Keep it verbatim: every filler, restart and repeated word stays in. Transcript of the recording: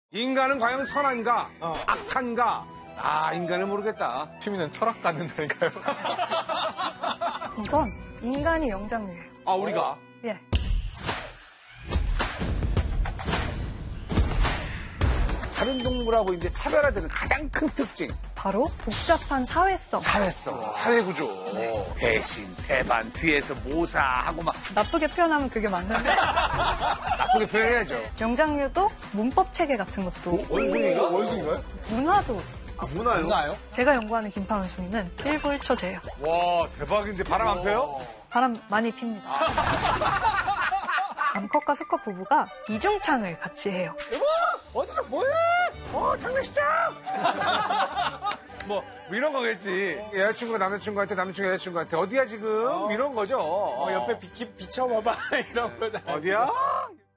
인간은 과연 선한가? 어. 악한가? 아, 인간을 모르겠다. 취미는 철학 갖는다니까요. 우선 인간이 영장류예요. 아, 우리가? 예. 다른 동물하고 이제 차별화되는 가장 큰 특징. 바로 복잡한 사회성. 사회성, 사회구조. 배신, 배반, 뒤에서 모사하고 막 나쁘게 표현하면 그게 맞는데 나쁘게 표현해야죠. 영장류도 문법 체계 같은 것도 원숭이가? 원숭이가요? 문화도 아, 문화요? 나요? 제가 연구하는 긴팔원숭이는 일부일처제예요. 와, 대박인데 바람 안 펴요? 바람 많이 핍니다. 암컷과 수컷 부부가 이중창을 같이 해요. 어디서 뭐해? 어, 장례식장! 뭐, 이런 거겠지. 여자친구가 남자친구한테, 남자친구가 여자친구한테, 어디야, 지금? 어. 이런 거죠. 어, 옆에 비, 비춰봐봐. 이런 거잖아요. 어디야?